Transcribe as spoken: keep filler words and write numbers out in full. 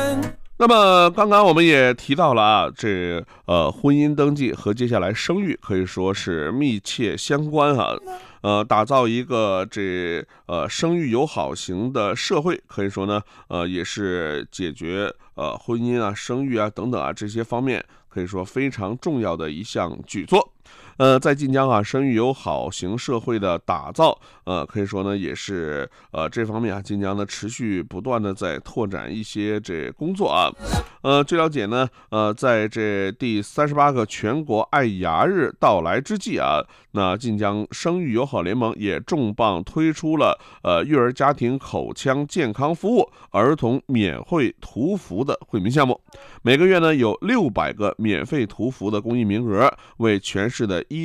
那么刚刚我们也提到了啊，这呃婚姻登记和接下来生育可以说是密切相关哈、啊。呃，打造一个这呃生育友好型的社会，可以说呢，呃也是解决呃婚姻啊、生育啊等等啊这些方面，可以说非常重要的一项举措。呃，在晋江啊，生育友好型社会的打造，呃，可以说呢，也是呃这方面啊，晋江呢持续不断的在拓展一些这工作啊。呃，据了解呢，呃，在这第三十八个全国爱牙日到来之际啊，那晋江生育友好联盟也重磅推出了呃育儿家庭口腔健康服务、儿童免费涂氟的惠民项目，每个月呢有六百个免费涂氟的公益名额，为全市的医